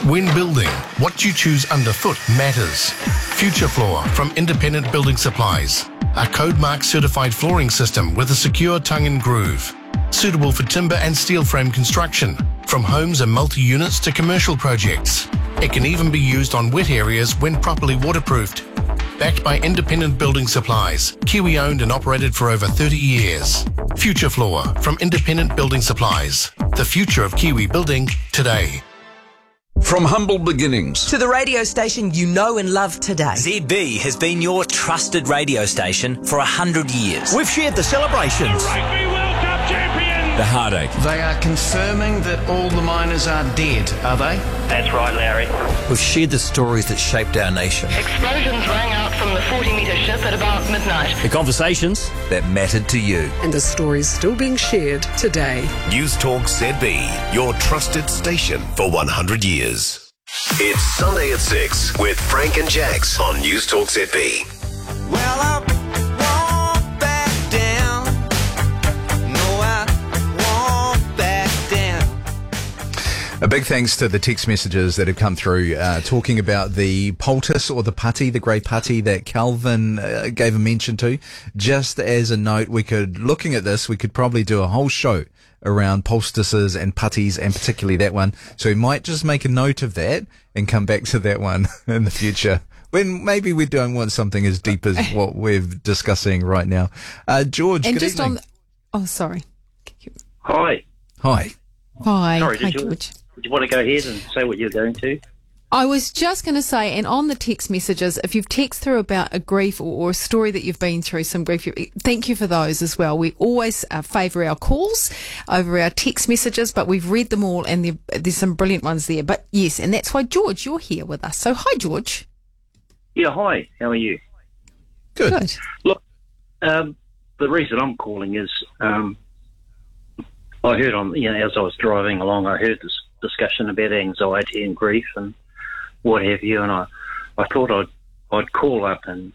When building, what you choose underfoot matters. Future Floor from Independent Building Supplies. A Code Mark certified flooring system with a secure tongue and groove. Suitable for timber and steel frame construction, from homes and multi-units to commercial projects. It can even be used on wet areas when properly waterproofed. Backed by Independent Building Supplies, Kiwi owned and operated for over 30 years. Future Floor from Independent Building Supplies. The future of Kiwi building today. From humble beginnings to the radio station you know and love today. ZB has been your trusted radio station for 100 years. We've shared the celebrations, the Rugby World Cup champions, the heartache. They are confirming that all the miners are dead, are they? That's right, Larry. We've shared the stories that shaped our nation. Explosions rang out from the 40-metre ship at about midnight. The conversations that mattered to you. And the stories still being shared today. News Talk ZB, your trusted station for 100 years. It's Sunday at 6 with Frank and Jax on News Talk ZB. Well, I won't back down. No, I won't back down. A big thanks to the text messages that have come through talking about the poultice or the putty, the grey putty that Calvin gave a mention to. Just as a note, looking at this, we could probably do a whole show around poultices and putties, and particularly that one. So we might just make a note of that and come back to that one in the future, when maybe we don't want something as deep as what we're discussing right now. George, and good just evening. Sorry. Hi. Hi. Hi. Sorry, Hi, George. Did you want to go ahead and say what you're going to? I was just going to say, and on the text messages, if you've texted through about a grief or a story that you've been through, some grief, thank you for those as well. We always favour our calls over our text messages, but we've read them all, and there's some brilliant ones there. But yes, and that's why, George, you're here with us. So hi, George. Yeah, hi. How are you? Good. Look, the reason I'm calling is I heard as I was driving along, I heard this discussion about anxiety and grief and what have you, and I thought I'd call up and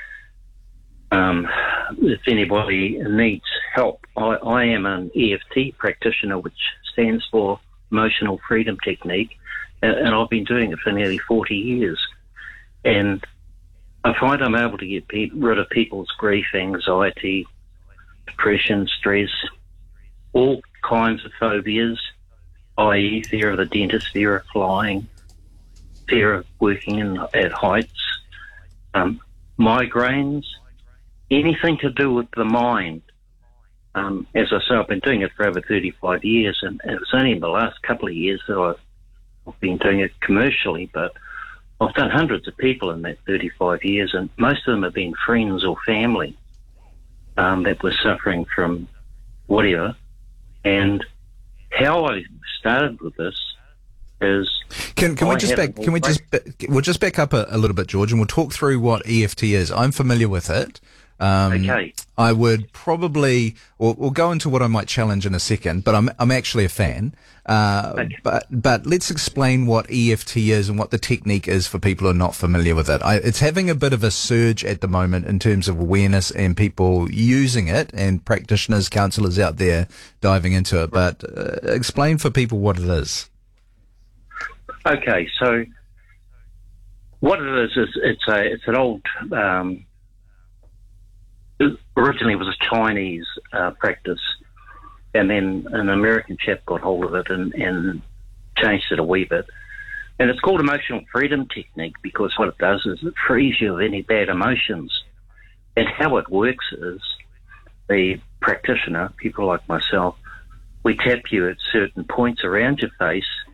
if anybody needs help. I am an EFT practitioner, which stands for Emotional Freedom Technique, and I've been doing it for nearly 40 years. And I find I'm able to get rid of people's grief, anxiety, depression, stress, all kinds of phobias, i.e. fear of the dentist, fear of flying, fear of working at heights, migraines, anything to do with the mind. As I say, I've been doing it for over 35 years, and it was only in the last couple of years that I've been doing it commercially, but I've done hundreds of people in that 35 years, and most of them have been friends or family that were suffering from whatever. And how I started with this is we'll just back up a little bit, George, and we'll talk through what EFT is. I'm familiar with it. Okay. I would probably, we'll go into what I might challenge in a second, but I'm actually a fan. Okay. But let's explain what EFT is and what the technique is for people who are not familiar with it. It's having a bit of a surge at the moment in terms of awareness and people using it, and practitioners, counsellors out there diving into it. But explain for people what it is. Okay, so what it is it's an old. Originally, it was a Chinese practice, and then an American chap got hold of it and changed it a wee bit. And it's called Emotional Freedom Technique because what it does is it frees you of any bad emotions. And how it works is the practitioner, people like myself, we tap you at certain points around your face,